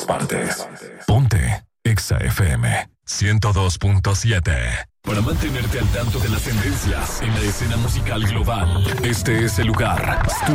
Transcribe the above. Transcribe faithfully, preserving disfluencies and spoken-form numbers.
partes. Ponte Exa F M ciento dos punto siete. Para mantenerte al tanto de las tendencias en la escena musical global, este es el lugar.